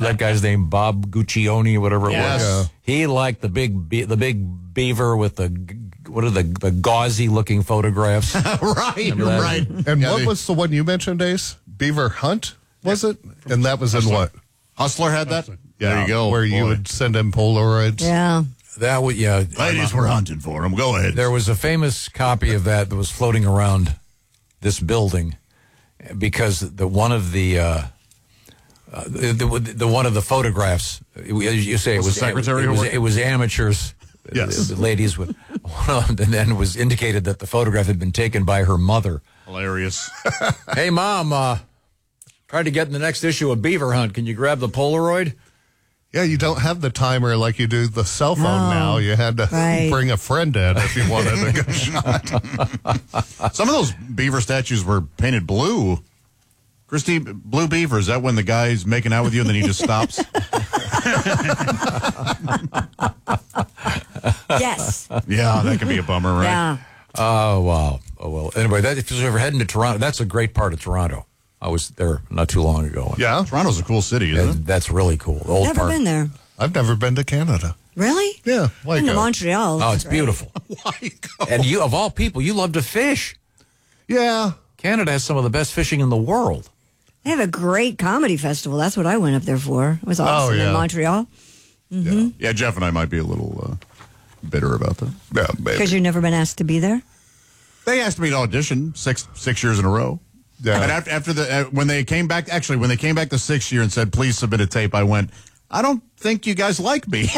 that guy's name? Bob Guccione, whatever it Yes. was. Yeah. He liked the big beaver with the gauzy looking photographs. Right. And what was the one you mentioned, Ace? Beaver Hunt, was it? And that was in what? Hustler had that? Yeah, There you go. where you Boy. would send in Polaroids. Yeah. That would, yeah. Ladies were hunting for him. Go ahead. There was a famous copy of that was floating around this building because one of the photographs, you say it was the secretary who worked? it was amateurs. Yes. The ladies would, one of them, and then it was indicated that the photograph had been taken by her mother. Hilarious. Hey, Mom, tried to get in the next issue of Beaver Hunt. Can you grab the Polaroid? Yeah, you don't have the timer like you do the cell phone now. You had to bring a friend in if you wanted a good shot. Some of those beaver statues were painted blue. Christy, blue beaver, is that when the guy's making out with you and then he just stops? Yes. Yeah, that can be a bummer, right? Yeah. Oh, wow. Oh, well. Anyway, if you're ever heading to Toronto, that's a great part of Toronto. I was there not too long ago. Yeah? Toronto's a cool city, isn't it? That's really cool. The old Never part. been there. I've never been to Canada. Really? Yeah, why Been to go? Montreal. Oh, it's Right. beautiful. Why go? And you, of all people, you love to fish. Yeah. Canada has some of the best fishing in the world. They have a great comedy festival. That's what I went up there for. It was awesome in Montreal. Yeah, Jeff and I might be a little bitter about that. Yeah, maybe. Because you've never been asked to be there? They asked me to audition six years in a row. Yeah. And after when they came back the 6th year and said, please submit a tape, I went, I don't think you guys like me.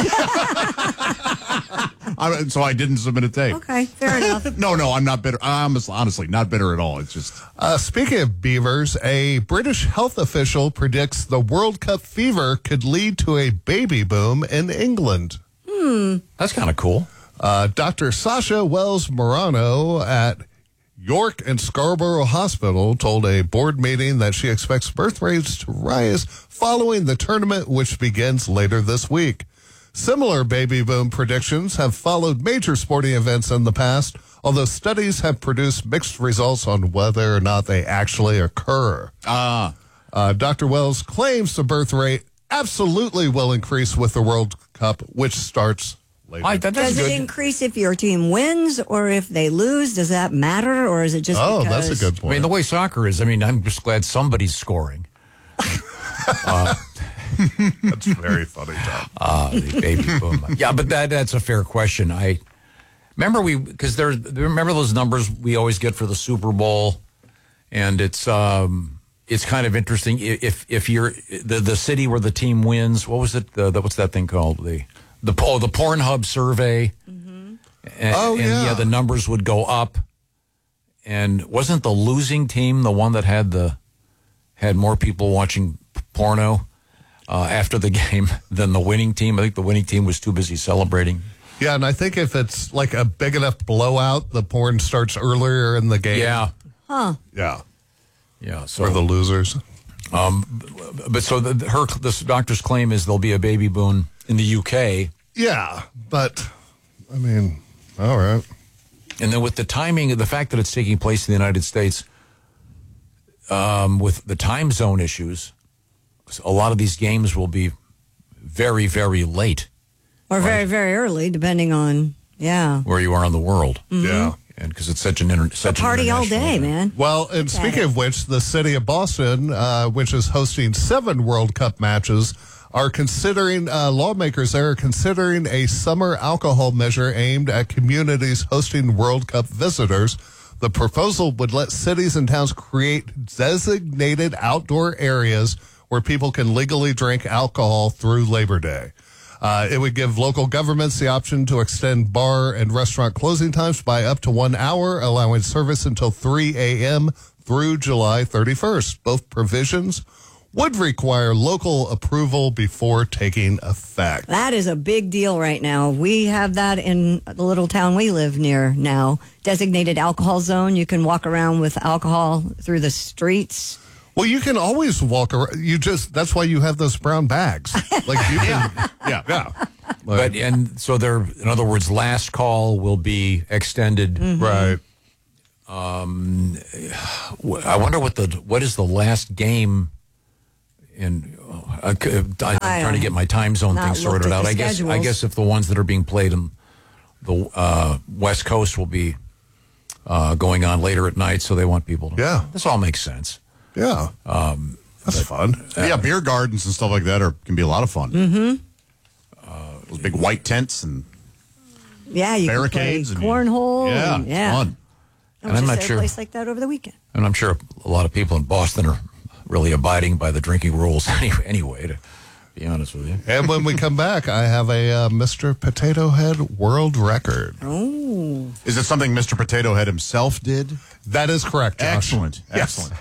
So I didn't submit a tape. Okay, fair enough. No, I'm not bitter. I'm honestly not bitter at all. It's just. Speaking of beavers, a British health official predicts the World Cup fever could lead to a baby boom in England. That's kind of cool. Dr. Sasha Wells Morano at York and Scarborough Hospital told a board meeting that she expects birth rates to rise following the tournament, which begins later this week. Similar baby boom predictions have followed major sporting events in the past, although studies have produced mixed results on whether or not they actually occur. Dr. Wells claims the birth rate absolutely will increase with the World Cup, which starts later. That's Does good. it increase if your team wins or if they lose? Does that matter? Or is it just because... That's a good I point. mean, the way soccer is, I'm just glad somebody's scoring. That's very funny, Tom. The baby boom. Yeah, but that's a fair question. I remember remember those numbers we always get for the Super Bowl, and it's kind of interesting if you're the city where the team wins. What was it? What's that thing called? The Pornhub survey. Mm-hmm. And the numbers would go up. And wasn't the losing team the one that had more people watching porno after the game than the winning team? I think the winning team was too busy celebrating. Yeah, and I think if it's like a big enough blowout, the porn starts earlier in the game. Yeah. Huh. Yeah. Yeah. So For the losers. but so this doctor's claim is there'll be a baby boom in the UK. Yeah, but, I mean, all right. And then with the timing, the fact that it's taking place in the United States, with the time zone issues, a lot of these games will be very, very late. Or very, very early, depending on, where you are in the world. Mm-hmm. Yeah. And because it's such an party all day, man. Well, and speaking of which, the city of Boston, which is hosting 7 World Cup matches, are considering, lawmakers there are considering a summer alcohol measure aimed at communities hosting World Cup visitors. The proposal would let cities and towns create designated outdoor areas where people can legally drink alcohol through Labor Day. It would give local governments the option to extend bar and restaurant closing times by up to 1 hour, allowing service until 3 a.m. through July 31st. Both provisions would require local approval before taking effect. That is a big deal right now. We have that in the little town we live near now. Designated alcohol zone. You can walk around with alcohol through the streets. Well, you can always walk around. That's why you have those brown bags. Like you can, yeah. But and so in other words, last call will be extended. Mm-hmm. Right. I wonder what is the last game in I'm trying to get my time zone thing sorted out. I guess if the ones that are being played in the West Coast will be going on later at night, so they want people to. Yeah. This all makes sense. Yeah. That's fun. Yeah, beer gardens and stuff like that can be a lot of fun. Mm-hmm. Those big white tents and barricades and cornhole. Yeah, fun. And I'm not sure a place like that over the weekend. And I'm sure a lot of people in Boston are really abiding by the drinking rules anyway, to be honest with you. And when we come back, I have a Mr. Potato Head world record. Oh. Is it something Mr. Potato Head himself did? That is correct, Josh. Excellent. Yes.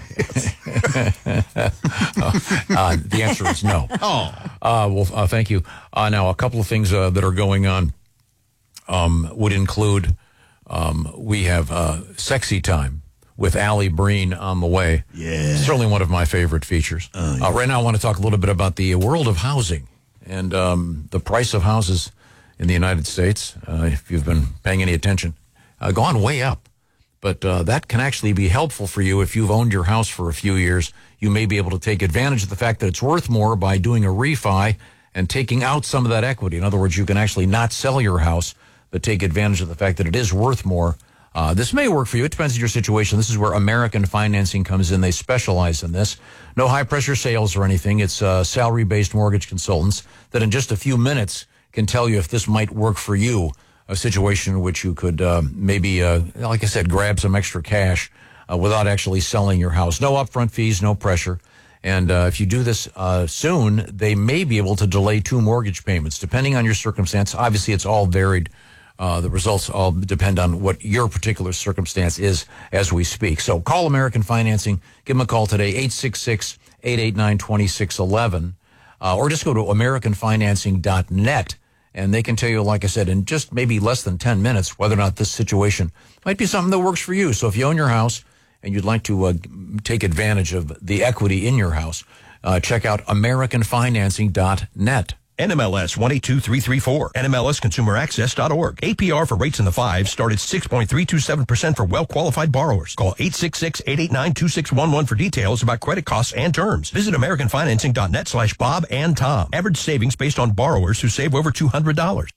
The answer is no. Thank you. Now, a couple of things that are going on would include we have Sexy Time with Allie Breen on the way. Yeah. Certainly one of my favorite features. Right now I want to talk a little bit about the world of housing and the price of houses in the United States, if you've been paying any attention, gone way up. But that can actually be helpful for you if you've owned your house for a few years. You may be able to take advantage of the fact that it's worth more by doing a refi and taking out some of that equity. In other words, you can actually not sell your house, but take advantage of the fact that it is worth more. This may work for you. It depends on your situation. This is where American Financing comes in. They specialize in this. No high-pressure sales or anything. It's salary-based mortgage consultants that in just a few minutes can tell you if this might work for you, a situation in which you could maybe, like I said, grab some extra cash without actually selling your house. No upfront fees, no pressure. And if you do this soon, they may be able to delay 2 mortgage payments, depending on your circumstance. Obviously, it's all varied. The results all depend on what your particular circumstance is as we speak. So call American Financing. Give them a call today, 866-889-2611, or just go to AmericanFinancing.net, and they can tell you, like I said, in just maybe less than 10 minutes, whether or not this situation might be something that works for you. So if you own your house and you'd like to take advantage of the equity in your house, check out AmericanFinancing.net. NMLS 182334, NMLSConsumerAccess.org. APR for rates in the 5s start at 6.327% for well-qualified borrowers. Call 866-889-2611 for details about credit costs and terms. Visit AmericanFinancing.net/Bob and Tom. Average savings based on borrowers who save over $200.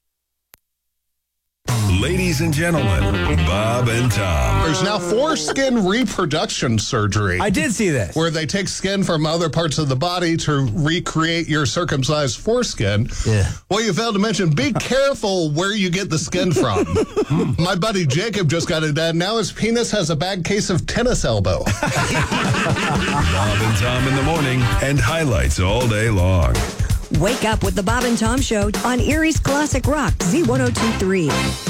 Ladies and gentlemen, Bob and Tom. There's now foreskin reproduction surgery. I did see this. Where they take skin from other parts of the body to recreate your circumcised foreskin. Yeah. Well, you failed to mention, be careful where you get the skin from. My buddy Jacob just got it done. Now his penis has a bad case of tennis elbow. Bob and Tom in the morning and highlights all day long. Wake up with the Bob and Tom Show on Erie's Classic Rock, Z1023.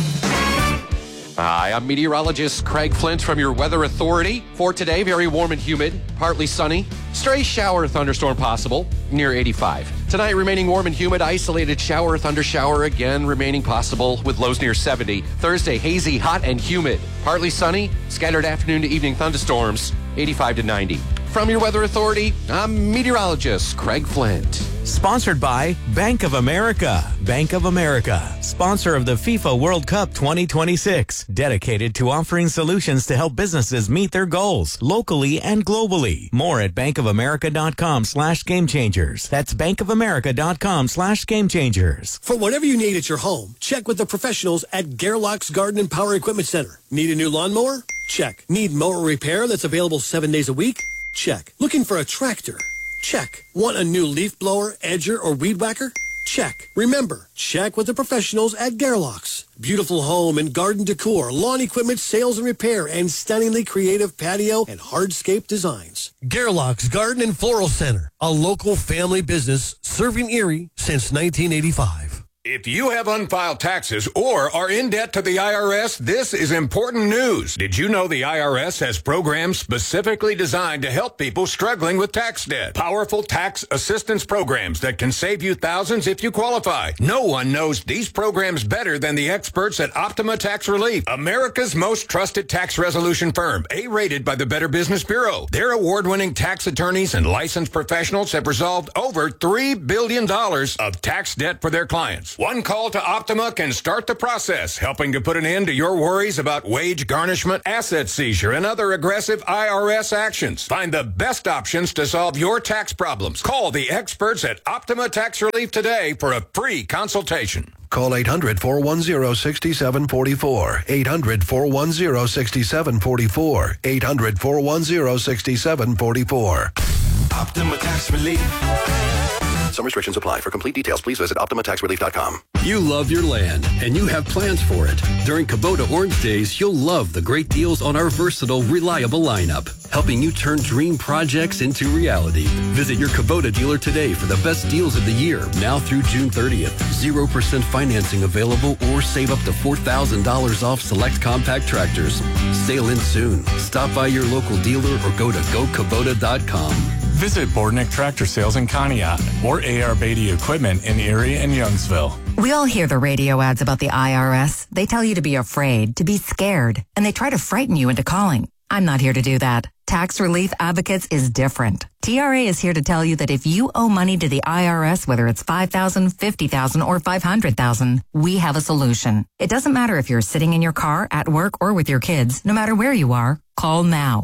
Hi, I'm meteorologist Craig Flint from your Weather Authority. For today, very warm and humid, partly sunny. Stray shower thunderstorm possible, near 85. Tonight, remaining warm and humid, isolated shower, thundershower again remaining possible with lows near 70. Thursday, hazy, hot, and humid. Partly sunny, scattered afternoon to evening thunderstorms, 85 to 90. From your Weather Authority, I'm meteorologist Craig Flint. Sponsored by Bank of America. Bank of America, sponsor of the FIFA World Cup 2026. Dedicated to offering solutions to help businesses meet their goals, locally and globally. More at bankofamerica.com/gamechangers. That's bankofamerica.com/gamechangers. For whatever you need at your home, check with the professionals at Gerlach's Garden and Power Equipment Center. Need a new lawnmower? Check. Need mower repair that's available 7 days a week? Check. Looking for a tractor? Check. Want a new leaf blower, edger, or weed whacker? Check. Remember, check with the professionals at Gerlach's. Beautiful home and garden decor, lawn equipment, sales and repair, and stunningly creative patio and hardscape designs. Gerlach's Garden and Floral Center, a local family business serving Erie since 1985. If you have unfiled taxes or are in debt to the IRS, this is important news. Did you know the IRS has programs specifically designed to help people struggling with tax debt? Powerful tax assistance programs that can save you thousands if you qualify. No one knows these programs better than the experts at Optima Tax Relief, America's most trusted tax resolution firm, A-rated by the Better Business Bureau. Their award-winning tax attorneys and licensed professionals have resolved over $3 billion of tax debt for their clients. loans. One call to Optima can start the process, helping to put an end to your worries about wage garnishment, asset seizure, and other aggressive IRS actions. Find the best options to solve your tax problems. Call the experts at Optima Tax Relief today for a free consultation. Call 800-410-6744. 800-410-6744. 800-410-6744. Optima Tax Relief. Some restrictions apply. For complete details, please visit OptimaTaxRelief.com. You love your land, and you have plans for it. During Kubota Orange Days, you'll love the great deals on our versatile, reliable lineup, helping you turn dream projects into reality. Visit your Kubota dealer today for the best deals of the year, now through June 30th. 0% financing available, or save up to $4,000 off select compact tractors. Sail in soon. Stop by your local dealer or go to GoKubota.com. Visit Bordnick Tractor Sales in Conneaut or AR Beatty Equipment in Erie and Youngsville. We all hear the radio ads about the IRS. They tell you to be afraid, to be scared, and they try to frighten you into calling. I'm not here to do that. Tax Relief Advocates is different. TRA is here to tell you that if you owe money to the IRS, whether it's $5,000, $50,000, or $500,000, we have a solution. It doesn't matter if you're sitting in your car, at work, or with your kids. No matter where you are, call now.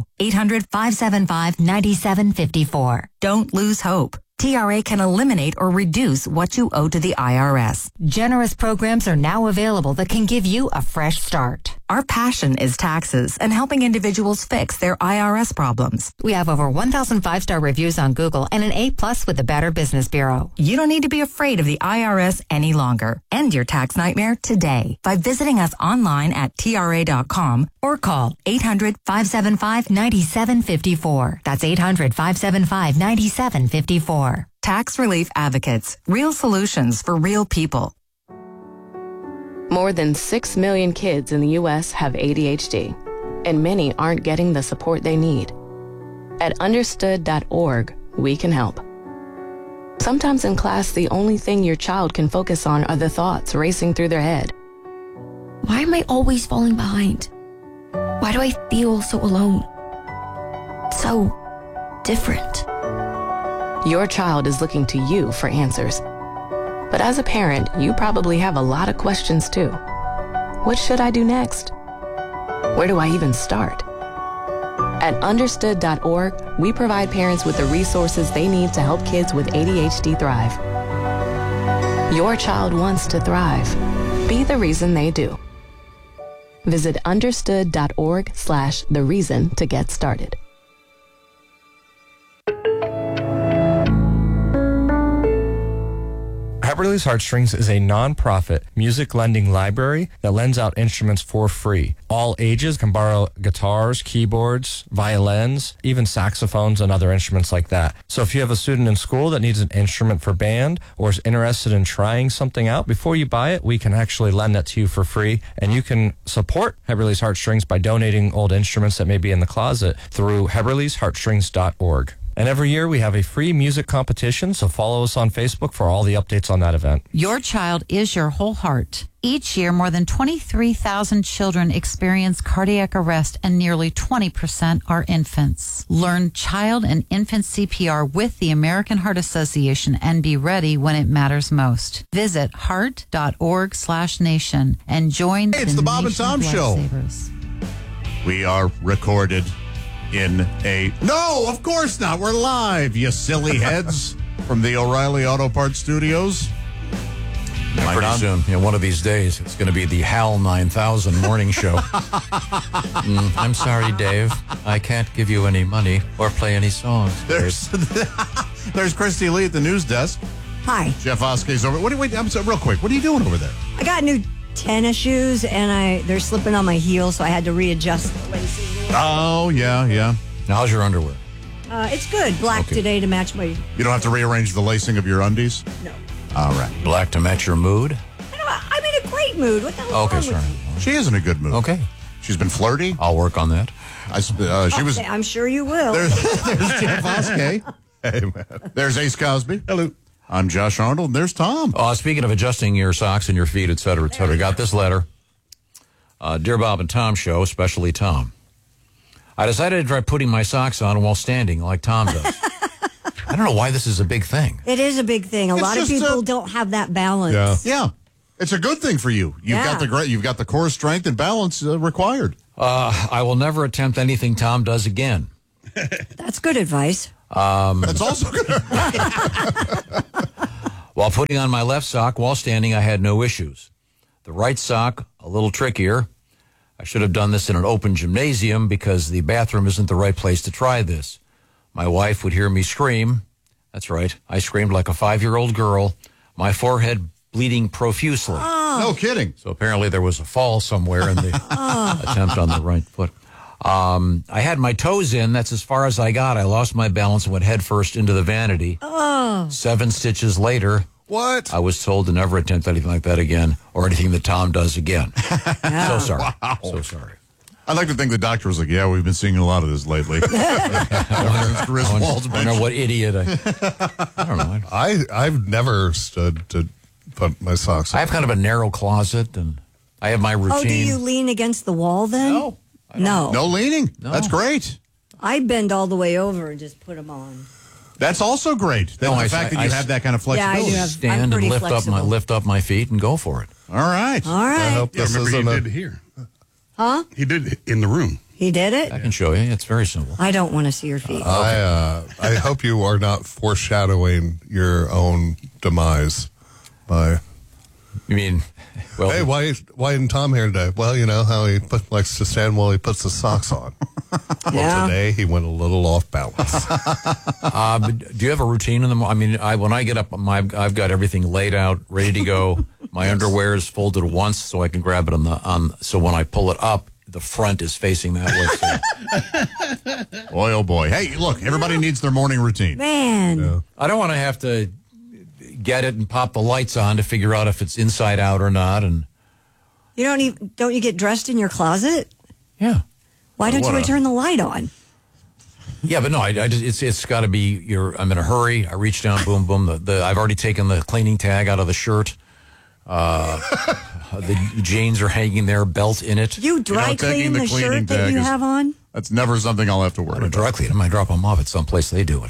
800-575-9754. Don't lose hope. TRA can eliminate or reduce what you owe to the IRS. Generous programs are now available that can give you a fresh start. Our passion is taxes and helping individuals fix their IRS problems. We have over 1,000 5-star reviews on Google and an A+ with the Better Business Bureau. You don't need to be afraid of the IRS any longer. End your tax nightmare today by visiting us online at TRA.com or call 800-575-9754. That's 800-575-9754. Tax Relief Advocates. Real solutions for real people. More than 6 million kids in the U.S. have ADHD, and many aren't getting the support they need. At understood.org, we can help. Sometimes in class, the only thing your child can focus on are the thoughts racing through their head. Why am I always falling behind? Why do I feel so alone? So different. Your child is looking to you for answers. But as a parent, you probably have a lot of questions too. What should I do next? Where do I even start? At understood.org, we provide parents with the resources they need to help kids with ADHD thrive. Your child wants to thrive. Be the reason they do. Visit understood.org/the reason to get started. Heberly's Heartstrings is a non-profit music lending library that lends out instruments for free. All ages can borrow guitars, keyboards, violins, even saxophones and other instruments like that. So if you have a student in school that needs an instrument for band or is interested in trying something out, before you buy it, we can actually lend that to you for free. And you can support Heberly's Heartstrings by donating old instruments that may be in the closet through heberlysheartstrings.org. And every year we have a free music competition, so follow us on Facebook for all the updates on that event. Your child is your whole heart. Each year, more than 23,000 children experience cardiac arrest, and nearly 20% are infants. Learn child and infant CPR with the American Heart Association and be ready when it matters most. Visit heart.org/nation and join Hey, it's the Bob and Tom Show. We are recorded in a... No, of course not. We're live, you silly heads, from the O'Reilly Auto Parts Studios. Yeah, pretty soon, one of these days, it's going to be the HAL 9000 morning show. I'm sorry, Dave. I can't give you any money or play any songs. There's Christy Lee at the news desk. Hi. Jeff Oskey's over. I'm sorry, real quick. What are you doing over there? I got new tennis shoes, and they're slipping on my heel, so I had to readjust the lacing. Oh, yeah. Now, how's your underwear? It's good. Black today to match my... You don't have to rearrange the lacing of your undies? No. All right. Black to match your mood? I'm in a great mood. What the hell is wrong sorry. with you? She is in a good mood. Okay. She's been flirty. I'll work on that. She was... I'm sure you will. There's Jeff Oskey. Hey, man. There's Ace Cosby. Hello. I'm Josh Arnold. There's Tom. Speaking of adjusting your socks and your feet, et cetera, got this letter. Dear Bob and Tom Show, especially Tom. I decided to try putting my socks on while standing like Tom does. I don't know why this is a big thing. It is a big thing. A It's lot of just people don't have that balance. Yeah. It's a good thing for you. You've got the core strength and balance required. I will never attempt anything Tom does again. That's good advice. That's also good. While putting on my left sock while standing, I had no issues. The right sock, a little trickier. I should have done this in an open gymnasium because the bathroom isn't the right place to try this. My wife would hear me scream. That's right. I screamed like a 5-year-old girl, my forehead bleeding profusely. No kidding. So apparently there was a fall somewhere in the attempt on the right foot. I had my toes in. That's as far as I got. I lost my balance and went headfirst into the vanity. 7 stitches later, what? I was told to never attempt anything like that again or anything that Tom does again. So sorry. Wow. So sorry. I'd like to think the doctor was like, yeah, we've been seeing a lot of this lately. I know what idiot I don't know. I've never stood to put my socks on. I have kind of a narrow closet, and I have my routine. Oh, do you lean against the wall then? No. No leaning. No. That's great. I bend all the way over and just put them on. That's also great. The fact that you have that kind of flexibility. Yeah, I do have, stand I'm and pretty lift up my feet and go for it. All right. All right. I hope this remember isn't he a- did here. Huh? He did it in the room. He did it? I can show you. It's very simple. I don't want to see your feet. I hope you are not foreshadowing your own demise by. You mean, well, hey, why isn't Tom here today? Well, you know how he likes to stand while he puts the socks on. Well, today he went a little off balance. but do you have a routine in the morning? I mean, when I get up, I've got everything laid out, ready to go. My underwear is folded once so I can grab it so when I pull it up, the front is facing that way. So. Boy, oh boy. Hey, look, everybody needs their morning routine. Man. Yeah. I don't want to have to get it and pop the lights on to figure out if it's inside out or not. And You don't you get dressed in your closet? yeah. Why don't you turn the light on? Yeah, but no, it's got to be. I'm in a hurry. I reach down, boom, boom. I've already taken the cleaning tag out of the shirt. The jeans are hanging there, belt in it. You dry clean the shirt that you have on? That's never something I'll have to worry about. Dry clean them. I drop them off at some place. They do it.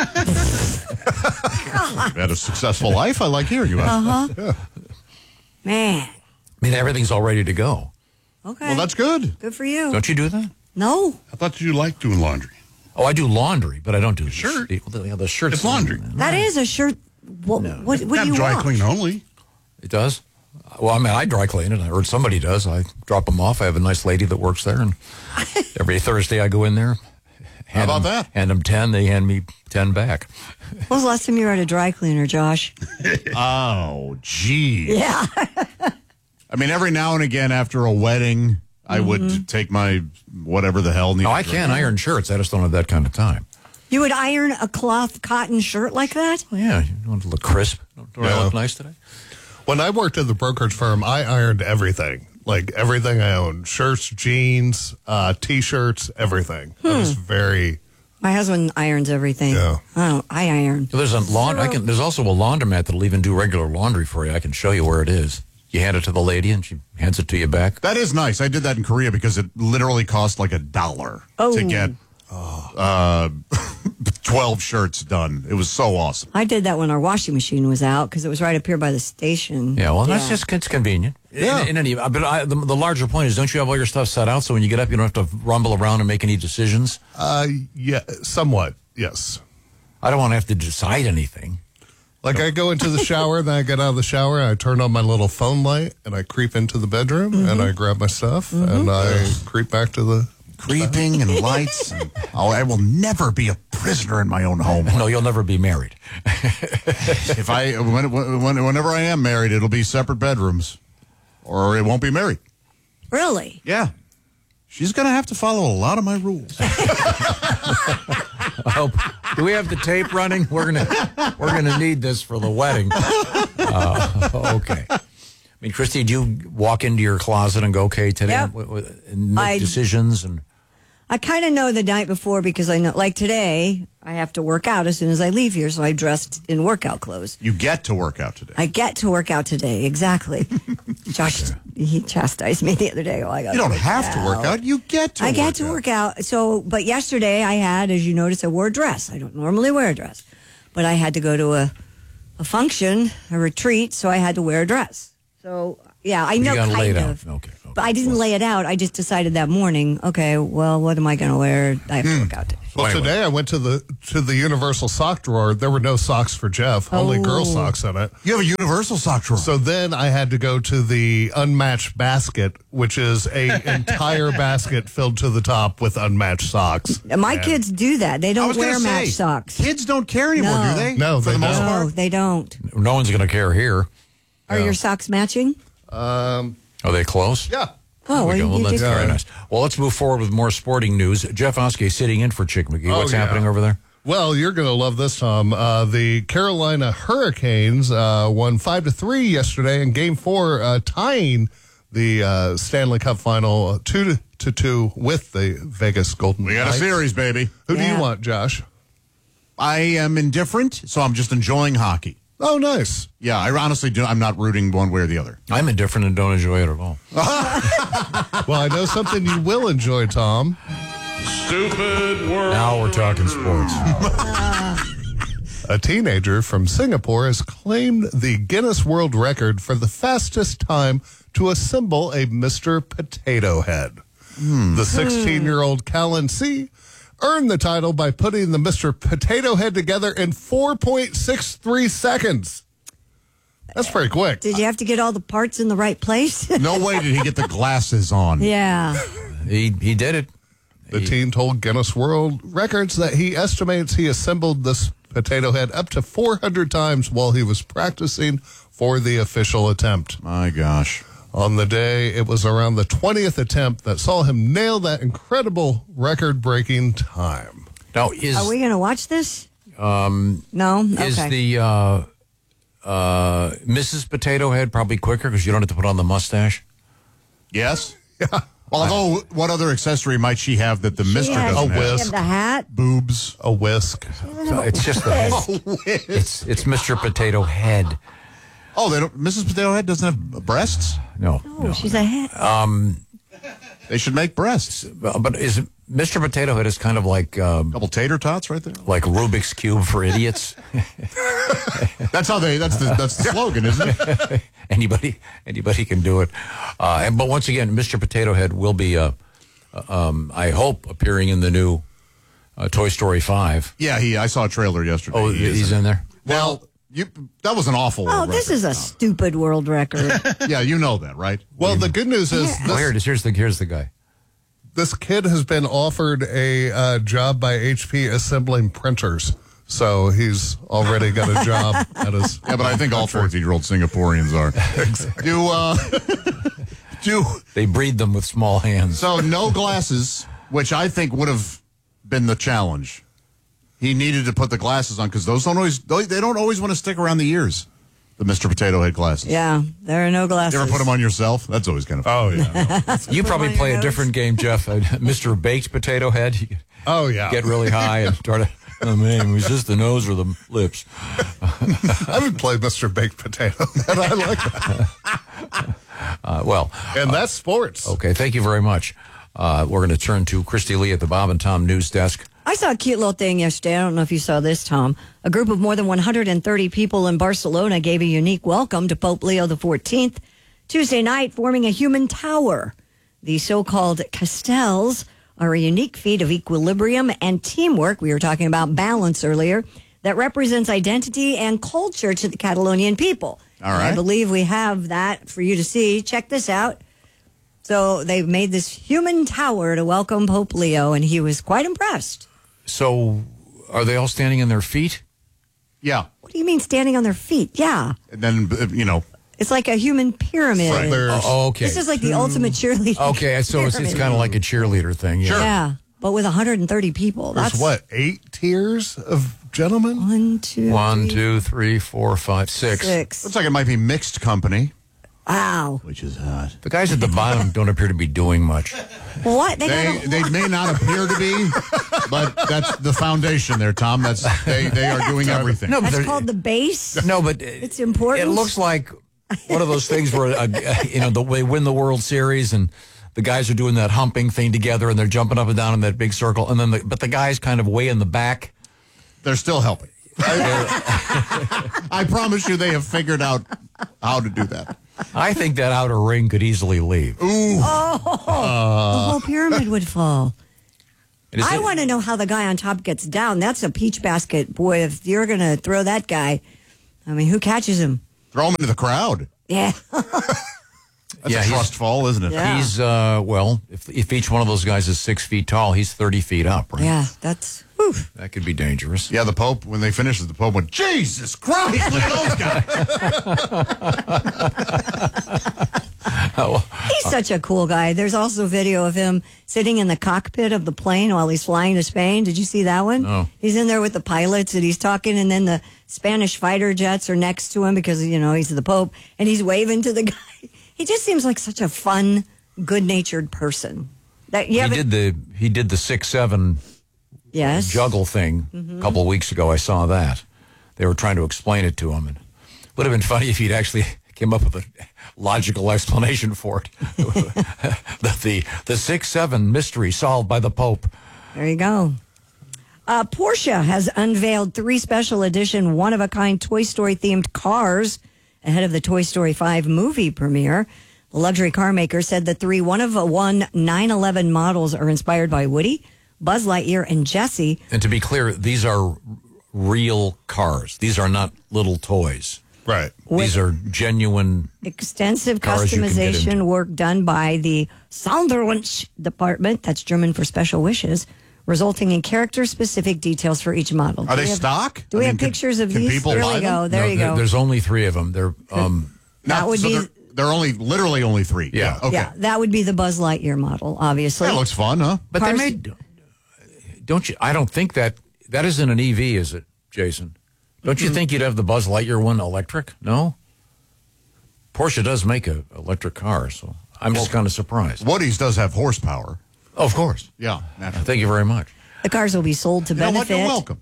You had a successful life. I like hearing you. Yeah. Man. I mean, everything's all ready to go. Okay. Well, that's good. Good for you. Don't you do that? No. I thought you liked doing laundry. Oh, I do laundry, but I don't do shirt. The shirt. It's laundry. That is a shirt. What do Not you dry wash? clean only. It does? Well, I mean, I dry clean it. I heard somebody does. I drop them off. I have a nice lady that works there, and every Thursday I go in there. How about that? Hand them 10. They hand me 10 back. When was the last time you were at a dry cleaner, Josh? Oh, gee. Yeah. I mean, every now and again after a wedding, I would take my whatever the hell. No, I can iron shirts. I just don't have that kind of time. You would iron a cloth cotton shirt like that? Well, yeah, you want to look crisp. Do I look nice today? When I worked at the brokerage firm, I ironed everything. Like everything I owned. Shirts, jeans, T-shirts, everything. I was very... My husband irons everything. Yeah. I iron. There's there's also a laundromat that'll even do regular laundry for you. I can show you where it is. You hand it to the lady, and she hands it to you back. That is nice. I did that in Korea because it literally cost like $1 to get 12 shirts done. It was so awesome. I did that when our washing machine was out because it was right up here by the station. Yeah, well, that's just it's convenient. Yeah. But the larger point is, don't you have all your stuff set out so when you get up, you don't have to rumble around and make any decisions? Yeah, somewhat, yes. I don't want to have to decide anything. Like I go into the shower, then I get out of the shower, and I turn on my little phone light, and I creep into the bedroom, and I grab my stuff, and I creep back to the... Creeping and lights. I will never be a prisoner in my own home. No, you'll never be married. Whenever I am married, it'll be separate bedrooms, or it won't be married. Really? Yeah. She's going to have to follow a lot of my rules. Do we have the tape running? We're gonna need this for the wedding. Okay. I mean, Christy, do you walk into your closet and go, okay, today, Yep. and make decisions? And I kind of know the night before because I know, like today, I have to work out as soon as I leave here, so I dressed in workout clothes. You get to work out today. I get to work out today, exactly. Josh, he chastised me the other day. Oh, I got. You don't have to work out. You get to. I get to work out. So, but yesterday I had, as you notice, I wore a dress. I don't normally wear a dress. but I had to go to a function, a retreat, so I had to wear a dress. So, yeah, I know You lay it kind out. of. Okay. But I didn't lay it out. I just decided that morning, okay, well, what am I going to wear? I have to look out today. Well, today I went to the Universal sock drawer. There were no socks for Jeff, only girl socks in it. You have a Universal sock drawer. So then I had to go to the unmatched basket, which is a entire basket filled to the top with unmatched socks. My kids do that. They don't wear match socks. Kids don't care anymore, do they? No, For the most No, part. they don't. No one's going to care here. Are your socks matching? Are they close? Yeah. Oh, There we go. well, you That's did very good. nice. Well, let's move forward with more sporting news. Jeff Oskey sitting in for Chick McGee. What's happening over there? Well, you're going to love this, Tom. The Carolina Hurricanes won 5-3 yesterday in Game 4, tying the Stanley Cup Final 2-2 with the Vegas Golden We got Knights. a series, baby. Who do you want, Josh? I am indifferent, so I'm just enjoying hockey. Oh, nice. Yeah, I honestly do. I'm not rooting one way or the other. I'm indifferent and don't enjoy it at all. Well, I know something you will enjoy, Tom. Stupid world. Now we're talking sports. A teenager from Singapore has claimed the Guinness World Record for the fastest time to assemble a Mr. Potato Head. The 16-year-old Callan C. earned the title by putting the Mr. Potato Head together in 4.63 seconds. That's pretty quick. Did you have to get all the parts in the right place? No way did he get the glasses on. Yeah. He did it. The teen told Guinness World Records that he estimates he assembled this potato head up to 400 times while he was practicing for the official attempt. My gosh. On the day, it was around the 20th attempt that saw him nail that incredible record-breaking time. Now, Are we going to watch this? No? Is Okay. the Mrs. Potato Head probably quicker because you don't have to put on the mustache? Yes? Yeah. Although, what other accessory might she have that the Mr. doesn't have? She had the hat. Boobs, a whisk. So it's just the head. It's Mr. Potato Head. Oh, they don't. Mrs. Potato Head doesn't have breasts? No. Oh, she's a hat. They should make breasts. But is Mr. Potato Head is kind of like A couple tater tots right there. like Rubik's Cube for idiots. That's how they. That's the slogan, isn't it? Anybody can do it. But once again, Mr. Potato Head will be, I hope, appearing in the new Toy Story 5. Yeah, I saw a trailer yesterday. Oh, He is he's in there. Well, that was an awful. Oh, this is a stupid world record. Yeah, you know that, right? Well, the good news is Oh, here it is. Here's the guy. this kid has been offered a job by HP assembling printers. So he's already got a job at his. Yeah, but I think all 14-year-old Singaporeans are. They breed them with small hands. So no glasses, which I think would have been the challenge. He needed to put the glasses on because those don't always want to stick around the ears. The Mr. Potato Head glasses. Yeah, there are no glasses. You ever put them on yourself? That's always kind of fun. Oh yeah. You probably play a different game, Jeff. Mr. Baked Potato Head. You Oh yeah. get really high and start to. Oh man, it was just the nose or the lips. I haven't played Mr. Baked Potato, and I like that. And that's sports. Okay, thank you very much. We're going to turn to Christy Lee at the Bob and Tom News Desk. I saw a cute little thing yesterday. I don't know if you saw this, Tom. A group of more than 130 people in Barcelona gave a unique welcome to Pope Leo XIV Tuesday night, forming a human tower. The so-called castels are a unique feat of equilibrium and teamwork. We were talking about balance earlier. That represents identity and culture to the Catalonian people. All right. I believe we have that for you to see. Check this out. So they've made this human tower to welcome Pope Leo, and he was quite impressed. So, are they all standing on their feet? Yeah. What do you mean standing on their feet? Yeah. And then, It's like a human pyramid. Right. Oh, okay. This is like the ultimate cheerleading. Okay, so it's pyramid. kind of like a cheerleader thing. Yeah. Yeah, but with 130 people. There's That's 8 tiers of gentlemen? 1, 2, 1, 2, 3, 4, 5, 6. 6. looks like it might be mixed company. Wow. Which is hot. The guys at the bottom don't appear to be doing much. What? They may not appear to be, but that's the foundation there, Tom. They are doing everything. No, but That's they're- called the base. No, but It's important. It looks like one of those things where they win the World Series and the guys are doing that humping thing together and they're jumping up and down in that big circle, and then but the guys kind of way in the back. They're still helping. I promise you they have figured out how to do that. I think that outer ring could easily leave. Ooh. the whole pyramid would fall. I want to know how the guy on top gets down. That's a peach basket. Boy, if you're going to throw that guy, I mean, who catches him? Throw him into the crowd. Yeah. That's a trust fall, isn't it? Yeah. He's, if each one of those guys is 6 feet tall, he's 30 feet up, right? Yeah, that's... Whew. That could be dangerous. Yeah, the Pope, when they finished it, the Pope went, Jesus Christ, look at those guys. He's such a cool guy. There's also video of him sitting in the cockpit of the plane while he's flying to Spain. Did you see that one? No. He's in there with the pilots and he's talking, and then the Spanish fighter jets are next to him because, he's the Pope, and he's waving to the guy. He just seems like such a fun, good-natured person. He did the 6'7" yes. juggle thing a couple of weeks ago. I saw that. They were trying to explain it to him. And it would have been funny if he'd actually came up with a logical explanation for it. the 6'7" mystery solved by the Pope. There you go. Porsche has unveiled 3 special edition, one-of-a-kind Toy Story-themed cars ahead of the Toy Story 5 movie premiere. The luxury car maker said the 3 one-of-a-one 911 models are inspired by Woody, Buzz Lightyear, and Jessie. And to be clear, these are real cars. These are not little toys. Right. These are genuine extensive cars you can get customization into. work done by the Sonderwunsch department, that's German for special wishes, resulting in character-specific details for each model. Are they stock? Do we have pictures of these? People There buy we go. them? There you go. There's only 3 of them. They're That would be... They're literally only 3. Yeah. Okay. Yeah, that would be the Buzz Lightyear model, obviously. That looks fun, huh? But they made... Don't you... I don't think that isn't an EV, is it, Jason? Don't you think you'd have the Buzz Lightyear one electric? No? Porsche does make an electric car, so I'm just kind of surprised. Woody's does have horsepower. Oh, of course. Yeah, naturally. Thank you very much. The cars will be sold to benefit. You're welcome.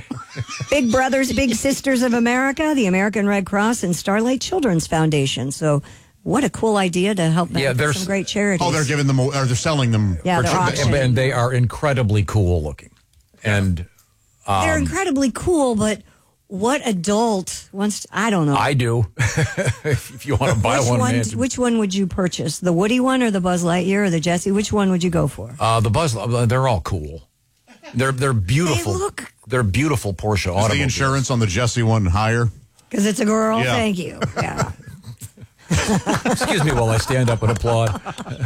Big Brothers, Big Sisters of America, the American Red Cross, and Starlight Children's Foundation. So what a cool idea to help benefit some great charities. Oh, they're giving them, or they're selling them. Yeah, they're auctioning. And they are incredibly cool looking. And they're incredibly cool, but what adult wants to, I don't know. I do. If you want to buy Which one would you purchase? The Woody one or the Buzz Lightyear or the Jessie? Which one would you go for? The Buzz, they're all cool. They're beautiful. They're beautiful Porsche automobiles. Is the insurance on the Jessie one higher? Because it's a girl? Yeah. Thank you. Yeah. Excuse me while I stand up and applaud.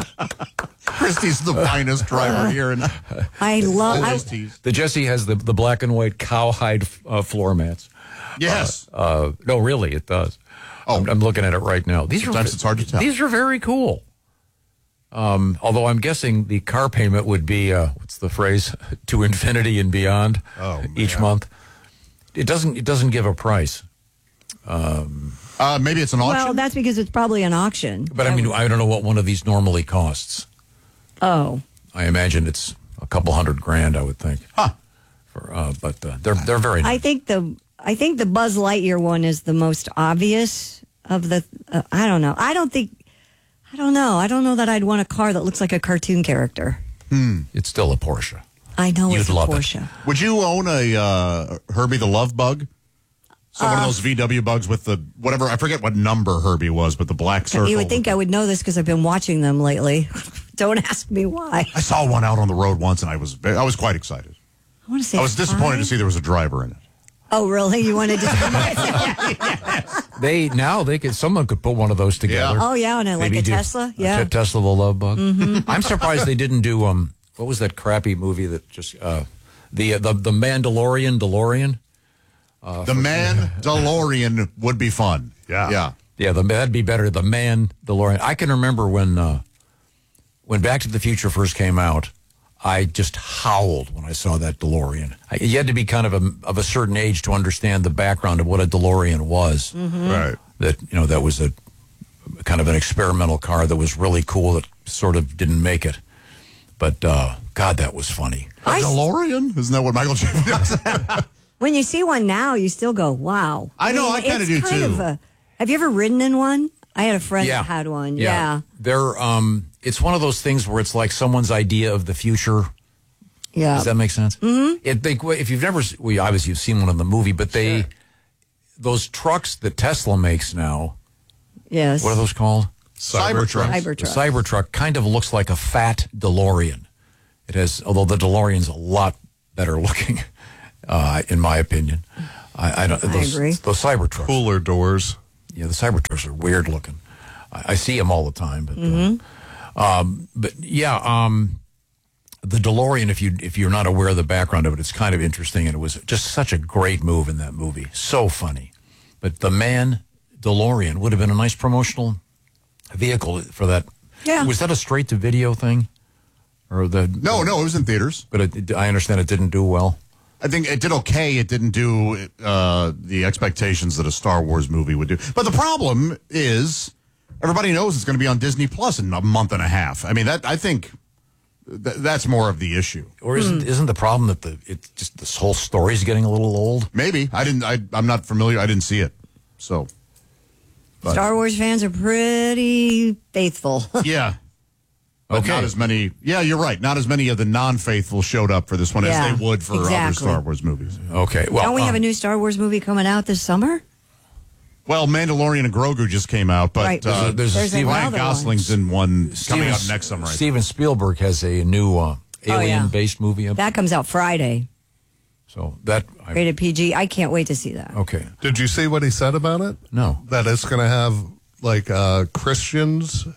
Christy's the finest driver here. And I love the Jessie has the black and white cowhide floor mats. Yes. No, really, it does. Oh, I'm looking at it right now. Sometimes it's hard to tell. These are very cool. Although I'm guessing the car payment would be what's the phrase, to infinity and beyond each month. It doesn't give a price. Maybe it's an auction. Well, that's because it's probably an auction. But I mean, I don't know what one of these normally costs. Oh. I imagine it's a couple $100,000, I would think. Huh. But they're very nice. I think the Buzz Lightyear one is the most obvious of the. I don't know. I don't know. I don't know that I'd want a car that looks like a cartoon character. It's still a Porsche. I know You'd it's a love Porsche. it. Would you own a Herbie the Love Bug? So one of those VW bugs with the whatever, I forget what number Herbie was, but the black circle. You would think I would know this because I've been watching them lately. Don't ask me why. I saw one out on the road once, and I was quite excited. I want to say I was disappointed 5? to see there was a driver in it. Oh, really? You wanted to? Someone could put one of those together. Yeah. Oh, yeah, and like Maybe a do Tesla. Yeah, Tesla the Love Bug. Mm-hmm. I'm surprised they didn't do what was that crappy movie that just the Mandalorian DeLorean. The Mandalorian would be fun. Yeah. That'd be better. The Mandalorian. I can remember when Back to the Future first came out. I just howled when I saw that DeLorean. You had to be kind of a certain age to understand the background of what a DeLorean was. Mm-hmm. Right. That was a kind of an experimental car that was really cool that sort of didn't make it. But God, that was funny. A DeLorean? Isn't that what Michael J. does? When you see one now, you still go, "Wow!" I know. I kind of do too. Have you ever ridden in one? I had a friend that had one. Yeah. They're it's one of those things where it's like someone's idea of the future. Yeah. Does that make sense? Mm-hmm. If you've never, obviously you've seen one in the movie, but those trucks that Tesla makes now, yes, what are those called? Cybertruck. The Cybertruck kind of looks like a fat DeLorean. It has, although the DeLorean's a lot better looking, in my opinion. I agree. Those Cybertrucks. Cooler doors. Yeah, the Cybertrucks are weird looking. I see them all the time, but the DeLorean. If you're not aware of the background of it, it's kind of interesting, and it was just such a great move in that movie. So funny, but the DeLorean would have been a nice promotional vehicle for that. Yeah, was that a straight to video thing, or No, it was in theaters, but I understand it didn't do well. I think it did okay. It didn't do the expectations that a Star Wars movie would do. But the problem is, everybody knows it's going to be on Disney Plus in a month and a half. I mean, I think that's more of the issue. Or isn't the problem that this whole story is getting a little old? Maybe. I'm not familiar. I didn't see it. So, Star Wars fans are pretty faithful. Yeah. But not as many. Yeah, you're right. Not as many of the non-faithful showed up for this one as they would for other Star Wars movies. Okay. Well, don't we have a new Star Wars movie coming out this summer? Well, Mandalorian and Grogu just came out, but right. There's Ryan Gosling's in one coming out next summer. Steven Spielberg has a new alien-based movie. That comes out Friday. So that rated PG. I can't wait to see that. Okay. Did you see what he said about it? No. That it's going to have like Christians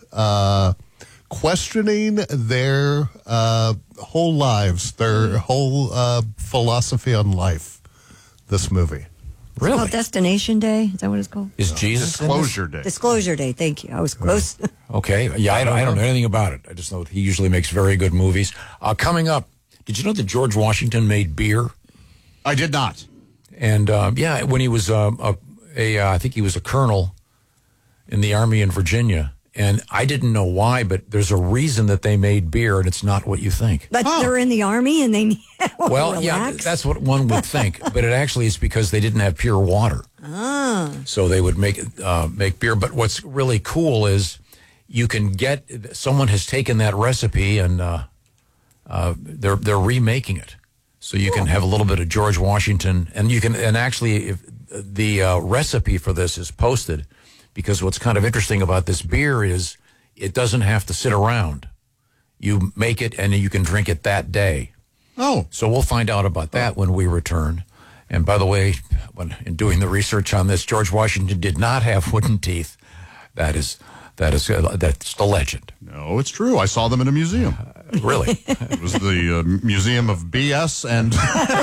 questioning their whole lives, their whole philosophy on life. This movie. Really? It's called Destination Day. Is that what it's called? Is Jesus Disclosure Day? Disclosure Day. Thank you. I was close. Okay. Yeah, I don't know anything about it. I just know that he usually makes very good movies. Coming up, did you know that George Washington made beer? I did not. And when he was I think he was a colonel in the Army in Virginia. And I didn't know why, but there's a reason that they made beer, and it's not what you think. But they're in the Army, and they well, yeah, that's what one would think. But it actually is because they didn't have pure water. So they would make beer. But what's really cool is you can get someone has taken that recipe and they're remaking it. So you can have a little bit of George Washington, and you can actually if the recipe for this is posted. Because what's kind of interesting about this beer is it doesn't have to sit around. You make it and you can drink it that day. Oh. So we'll find out about that when we return. And by the way, in doing the research on this, George Washington did not have wooden teeth. That's the legend. No, it's true. I saw them in a museum. Really? It was the Museum of BS and...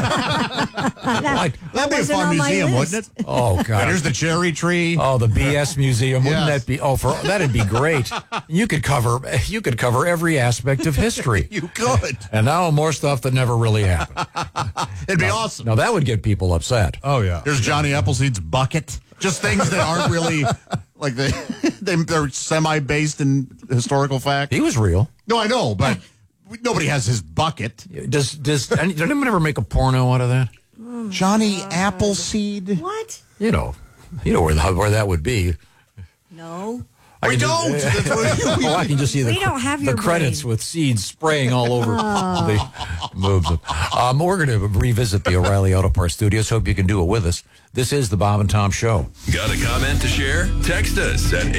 That'd be a fun museum, wouldn't it? Oh, God. There's the cherry tree. Oh, the BS Museum. Wouldn't that be... that'd be great. You could cover every aspect of history. You could. And now more stuff that never really happened. It'd be awesome. Now, that would get people upset. Oh, yeah. There's Johnny Appleseed's bucket. Just things that aren't really... Like they're semi-based in historical fact. He was real. No, I know, but nobody has his bucket. Does anyone ever make a porno out of that? Johnny Appleseed. What? You know where that would be. No. We don't. I can just see We don't have your the credits brain. with seeds spraying all over the moves. We're going to revisit the O'Reilly Auto Parts Studios. Hope you can do it with us. This is the Bob and Tom Show. Got a comment to share? Text us at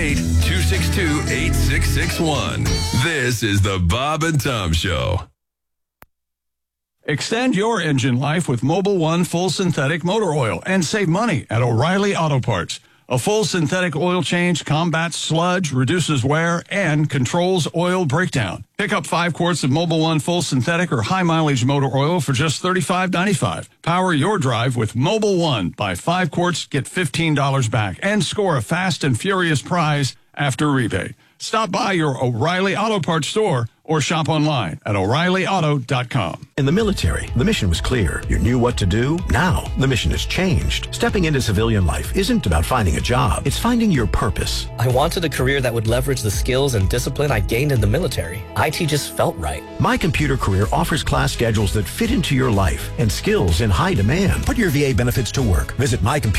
888-262-8661. This is the Bob and Tom Show. Extend your engine life with Mobil 1 full synthetic motor oil and save money at O'Reilly Auto Parts. A full synthetic oil change combats sludge, reduces wear, and controls oil breakdown. Pick up 5 quarts of Mobil 1 full synthetic or high-mileage motor oil for just $35.95. Power your drive with Mobil 1. Buy 5 quarts, get $15 back, and score a fast and furious prize after rebate. Stop by your O'Reilly Auto Parts store or shop online at O'ReillyAuto.com. In the military, the mission was clear. You knew what to do. Now, the mission has changed. Stepping into civilian life isn't about finding a job. It's finding your purpose. I wanted a career that would leverage the skills and discipline I gained in the military. IT just felt right. My Computer Career offers class schedules that fit into your life and skills in high demand. Put your VA benefits to work. Visit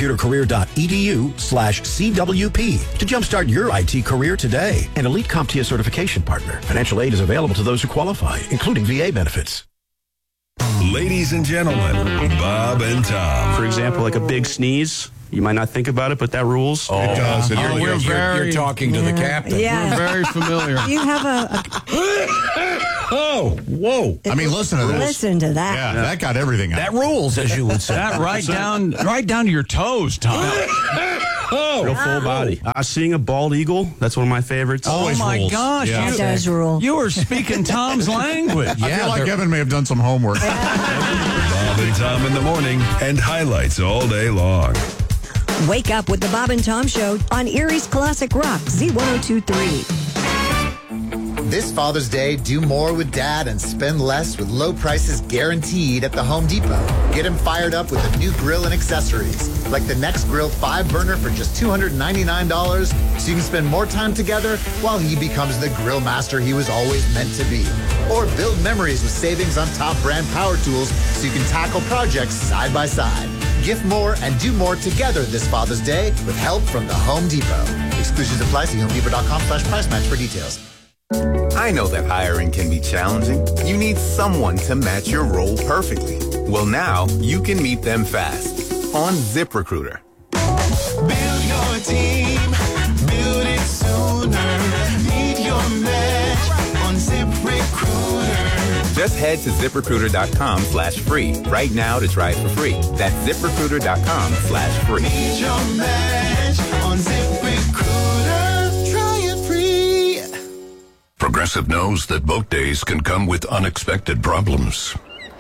mycomputercareer.edu/CWP to jumpstart your IT career today. An elite CompTIA certification partner. Financial aid is available to those who qualify, including VA benefits. Ladies and gentlemen, Bob and Tom. For example, like a big sneeze. You might not think about it, but that rules. Oh, it does. It really you're, does. you're talking to the captain. Yeah. We're very familiar. You have a Oh, whoa. I mean, listen to this. listen to that. Yeah, that got everything out. That rules, as you would say. That right down to your toes, Tom. Real full body. Seeing a bald eagle, that's one of my favorites. Oh, my gosh. Yeah. That does rule. You were speaking Tom's language. I feel like Evan may have done some homework. Bob and Tom in the morning and highlights all day long. Wake up with the Bob and Tom Show on Erie's Classic Rock, Z1023. This Father's Day, do more with Dad and spend less with low prices guaranteed at the Home Depot. Get him fired up with a new grill and accessories, like the Next Grill 5-burner for just $299, so you can spend more time together while he becomes the grill master he was always meant to be. Or build memories with savings on top brand power tools so you can tackle projects side by side. Gift more and do more together this Father's Day with help from the Home Depot. Exclusions apply. See HomeDepot.com/price match for details. I know that hiring can be challenging. You need someone to match your role perfectly. Well, now you can meet them fast on ZipRecruiter. Build your team, build it sooner. Meet your match on ZipRecruiter. Just head to ZipRecruiter.com/free right now to try it for free. That's ZipRecruiter.com/free. Meet your match on ZipRecruiter. Try it free. Progressive knows that boat days can come with unexpected problems.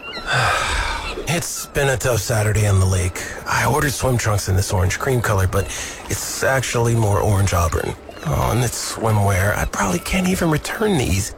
It's been a tough Saturday on the lake. I ordered swim trunks in this orange cream color, but it's actually more orange auburn. Oh, and it's swimwear. I probably can't even return these.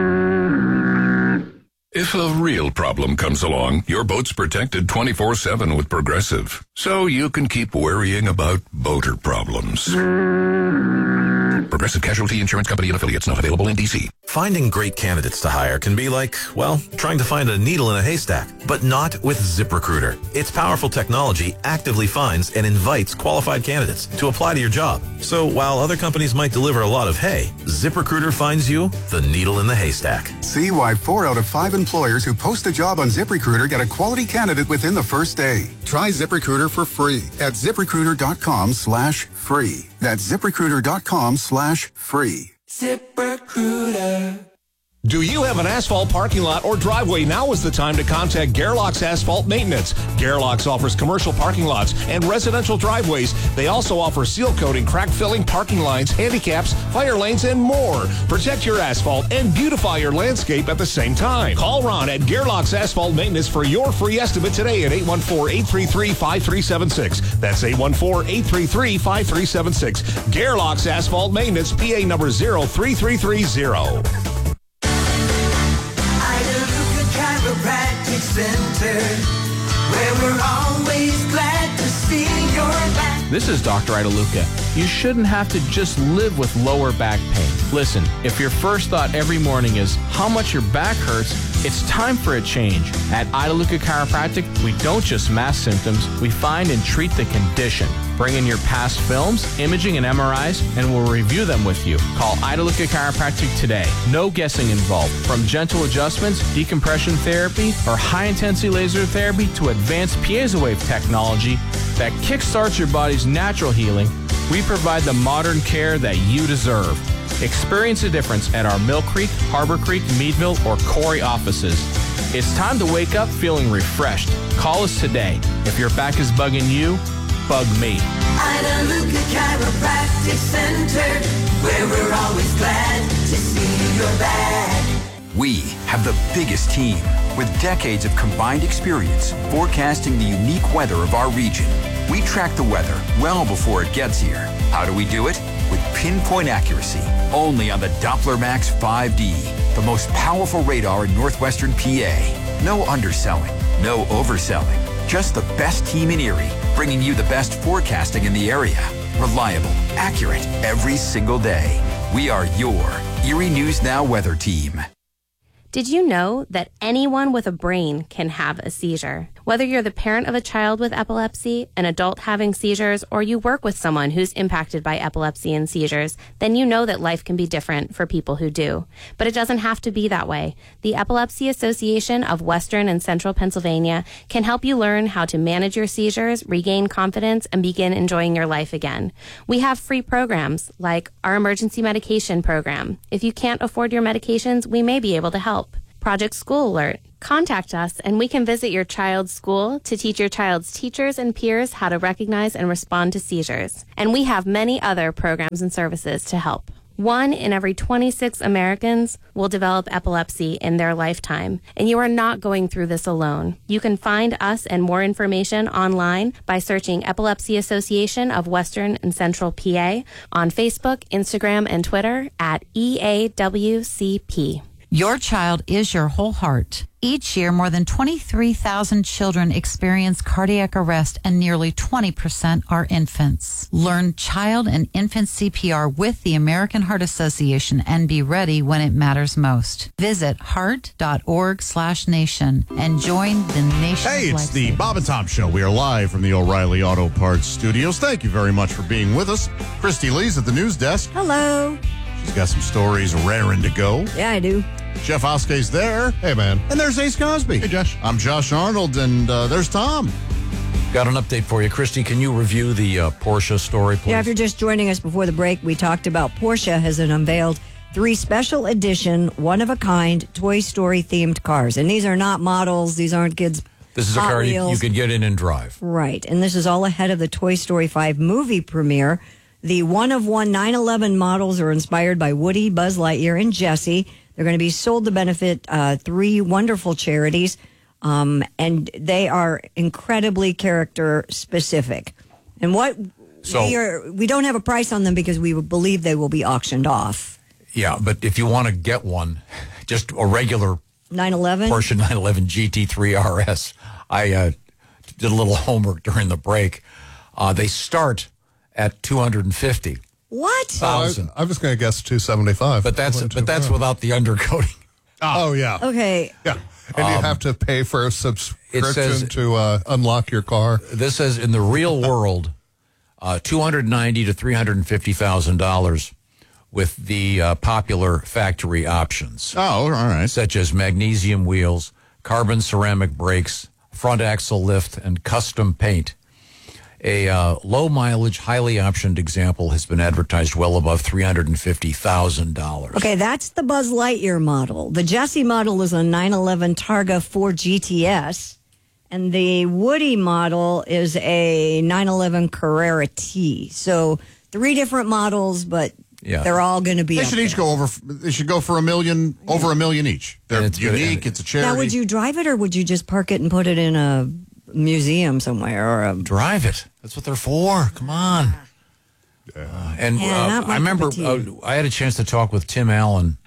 If a real problem comes along, your boat's protected 24/7 with Progressive, so you can keep worrying about boater problems. Progressive Casualty Insurance Company and Affiliates, not available in D.C. Finding great candidates to hire can be like, well, trying to find a needle in a haystack, but not with ZipRecruiter. Its powerful technology actively finds and invites qualified candidates to apply to your job. So while other companies might deliver a lot of hay, ZipRecruiter finds you the needle in the haystack. See why 4 out of 5 employers who post a job on ZipRecruiter get a quality candidate within the first day. Try ZipRecruiter for free at ZipRecruiter.com/free. That's ZipRecruiter.com/free. ZipRecruiter. Do you have an asphalt parking lot or driveway? Now is the time to contact Gerlach's Asphalt Maintenance. Gerlach's offers commercial parking lots and residential driveways. They also offer seal coating, crack filling, parking lines, handicaps, fire lanes, and more. Protect your asphalt and beautify your landscape at the same time. Call Ron at Gerlach's Asphalt Maintenance for your free estimate today at 814-833-5376. That's 814-833-5376. Gerlach's Asphalt Maintenance, PA number 03330. Chiropractic Center, where we're always glad to see your back. This is Dr. Idaluca. You shouldn't have to just live with lower back pain. Listen, if your first thought every morning is how much your back hurts, it's time for a change. At Idaluca Chiropractic, we don't just mask symptoms, we find and treat the condition. Bring in your past films, imaging, and MRIs, and we'll review them with you. Call Idaluca Chiropractic today. No guessing involved. From gentle adjustments, decompression therapy, or high-intensity laser therapy to advanced piezo-wave technology that kickstarts your body's natural healing, we provide the modern care that you deserve. Experience the difference at our Mill Creek, Harbor Creek, Meadville, or Corey offices. It's time to wake up feeling refreshed. Call us today. If your back is bugging you, bug me. Idaluca Chiropractic Center, where we're always glad to see your back. We have the biggest team with decades of combined experience forecasting the unique weather of our region. We track the weather well before it gets here. How do we do it? With pinpoint accuracy, only on the Doppler Max 5D, the most powerful radar in northwestern PA. No underselling, no overselling, just the best team in Erie, bringing you the best forecasting in the area. Reliable, accurate, every single day. We are your Erie News Now weather team. Did you know that anyone with a brain can have a seizure? Whether you're the parent of a child with epilepsy, an adult having seizures, or you work with someone who's impacted by epilepsy and seizures, then you know that life can be different for people who do. But it doesn't have to be that way. The Epilepsy Association of Western and Central Pennsylvania can help you learn how to manage your seizures, regain confidence, and begin enjoying your life again. We have free programs like our emergency medication program. If you can't afford your medications, we may be able to help. Project School Alert. Contact us and we can visit your child's school to teach your child's teachers and peers how to recognize and respond to seizures. And we have many other programs and services to help. 1 in every 26 Americans will develop epilepsy in their lifetime, and you are not going through this alone. You can find us and more information online by searching Epilepsy Association of Western and Central PA on Facebook, Instagram, and Twitter at EAWCP. Your child is your whole heart. Each year, more than 23,000 children experience cardiac arrest, and nearly 20% are infants. Learn child and infant CPR with the American Heart Association and be ready when it matters most. Visit heart.org/nation and join the nation. Hey, it's the Bob and Tom Show. We are live from the O'Reilly Auto Parts studios. Thank you very much for being with us. Christy Lee's at the news desk. Hello. She's got some stories raring to go. Yeah, I do. Jeff Oskey's there. Hey, man. And there's Ace Cosby. Hey, Josh. I'm Josh Arnold, and there's Tom. Got an update for you. Christy, can you review the Porsche story, please? Yeah, if you're just joining us before the break, we talked about Porsche has unveiled 3 special edition, one-of-a-kind Toy Story-themed cars. And these are not models. These aren't kids' This is a Hot car you Wheels. can get in and drive. Right. And this is all ahead of the Toy Story 5 movie premiere. The one-of-one 911 models are inspired by Woody, Buzz Lightyear, and Jessie. They're going to be sold to benefit 3 wonderful charities, and they are incredibly character specific. And we don't have a price on them because we believe they will be auctioned off. Yeah, but if you want to get one, just a regular 911 Porsche 911 GT3 RS, I did a little homework during the break. They start at $250,000. What? I was going to guess 275. But that's without the undercoating. Oh, yeah. Okay. Yeah. And you have to pay for a subscription to unlock your car. This says in the real world, $290,000 to $350,000 with the popular factory options. Oh, all right. Such as magnesium wheels, carbon ceramic brakes, front axle lift, and custom paint. A low mileage, highly optioned example has been advertised well above $350,000. Okay, that's the Buzz Lightyear model. The Jessie model is a 911 Targa 4 GTS, and the Woody model is a 911 Carrera T. So 3 different models, but they're all going to be. They should each go over. They should go for over $1 million each. They're unique. It's a charity. Now, would you drive it, or would you just park it and put it in a museum somewhere, or drive it? That's what they're for. Come on. I remember I had a chance to talk with Tim Allen.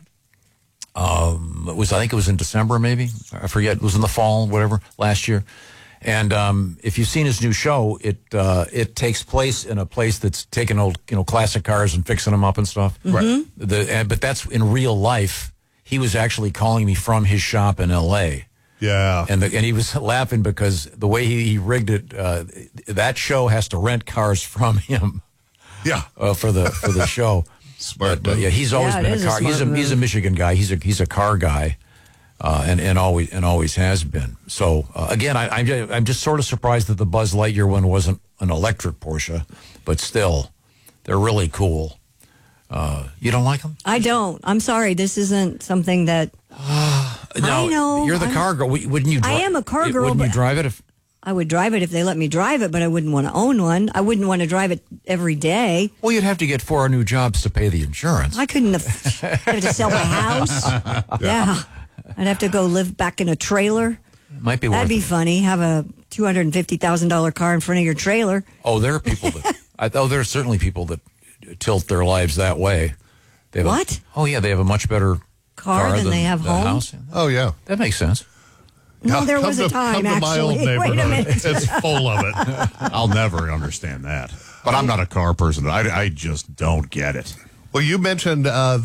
I think it was in December, maybe. I forget. It was in the fall, whatever, last year. And if you've seen his new show, it takes place in a place that's taking old, classic cars and fixing them up and stuff. Mm-hmm. Right. But that's in real life. He was actually calling me from his shop in L.A. Yeah. And he was laughing because the way he rigged it, that show has to rent cars from him. Yeah. For the show. Smart. But he's always been a car. He's a Michigan guy. He's a car guy, and always has been. So again, I'm just sort of surprised that the Buzz Lightyear one wasn't an electric Porsche, but still, they're really cool. You don't like them? I don't. I'm sorry. This isn't something that. No, I know. You're the car girl. Wouldn't you? I am a car girl. Wouldn't you drive it if? I would drive it if they let me drive it, but I wouldn't want to own one. I wouldn't want to drive it every day. Well, you'd have to get 4 new jobs to pay the insurance. I couldn't have to sell my house. Yeah. I'd have to go live back in a trailer. Might be. That'd be funny. Have a $250,000 car in front of your trailer. Oh, there are people that. There are certainly people that tilt their lives that way. They have they have a much better car than they have home. House. Oh yeah, that makes sense. No, there was a time, actually. Wait a minute. It's full of it. I'll never understand that. But I'm not a car person. I just don't get it. Well, you mentioned that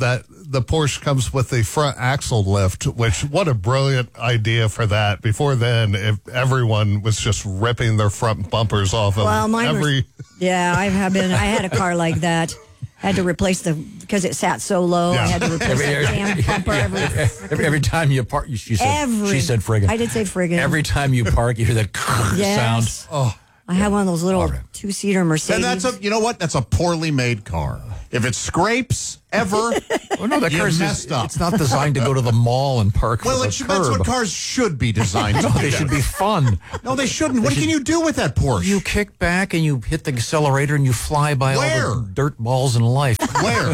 the Porsche comes with the front axle lift, which what a brilliant idea for that. Before then, if everyone was just ripping their front bumpers off of I had a car like that. Had to replace because it sat so low. I had to replace the damn bumper every time you park. She said friggin'. I did say friggin'. Every time you park, you hear that sound. Oh, I have one of those little two-seater Mercedes. And that's a poorly made car. If it scrapes ever, that car's messed up. It's not designed to go to the mall and park. Well, that's what cars should be designed to. They should be fun. No, they shouldn't. What can you do with that Porsche? You kick back and you hit the accelerator and you fly by all the dirt balls in life. Where?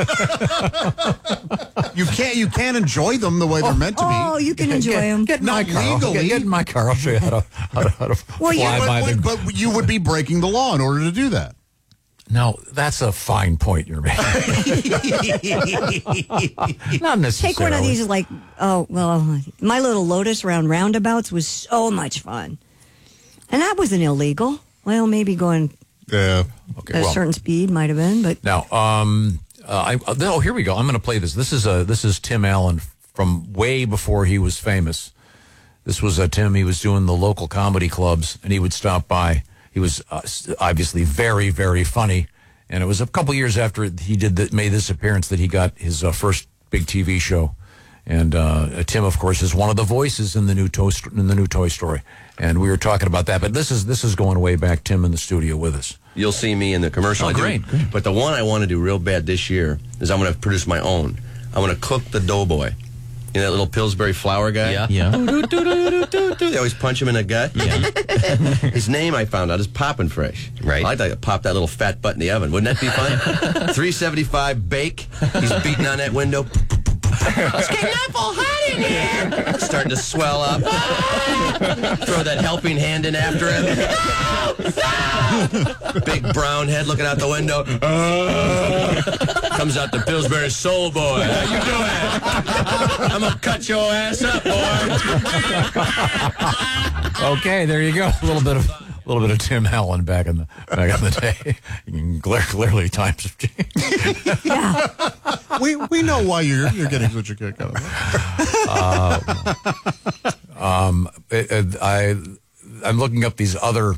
You can't enjoy them the way they're meant to be. Oh, you can enjoy them. Get in my car. Get in my car. I'll show you how to fly by them. But you would be breaking the law in order to do that. No, that's a fine point you're making. Not necessarily. Take one of these, my little Lotus around roundabouts was so much fun. And that wasn't illegal. Well, maybe going a certain speed might have been, but. Now, here we go. I'm going to play this. This is Tim Allen from way before he was famous. This was Tim. He was doing the local comedy clubs, and he would stop by. He was obviously very, very funny, and it was a couple years after he made this appearance that he got his first big TV show. And Tim, of course, is one of the voices in the new Toy Story, and we were talking about that. But this is going way back. Tim in the studio with us. You'll see me in the commercial. Oh, great. But the one I want to do real bad this year is I'm going to produce my own. I'm going to cook the Doughboy. You know that little Pillsbury flour guy? Yeah. They always punch him in the gut. Yeah. His name, I found out, is Poppin' Fresh. Right. I'd like to pop that little fat butt in the oven. Wouldn't that be fun? 375 bake. He's beating on that window. It's getting awful hot in here. Starting to swell up. Throw that helping hand in after him. Big brown head looking out the window. Comes out the Pillsbury Soul Boy. How you doing? I'm gonna cut your ass up, boy. Okay, there you go. A little bit of Tim Allen back in the day. Clearly, times have changed. Yeah. We know why you're getting such a kick out of it. I'm looking up these other